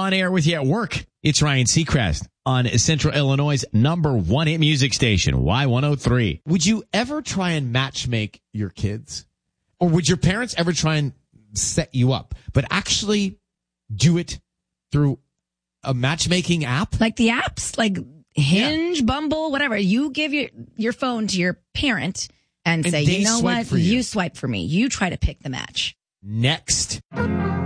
on air with you at work. It's Ryan Seacrest on Central Illinois' #1 hit music station, Y103. Would you ever try and matchmake your kids? Or would your parents ever try and set you up, but actually do it through a matchmaking app? Like the apps, like Hinge, Bumble, whatever. You give your phone to your parent and say, you know what? You swipe for me. You try to pick the match. Next.